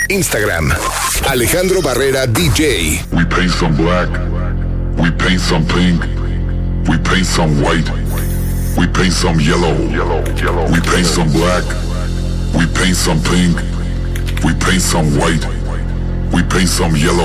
Instagram, Alejandro Barrera DJ. We paint some black, we paint some pink, we paint some white, we paint some yellow, we paint some black, we paint some pink, we paint some white, we paint some yellow.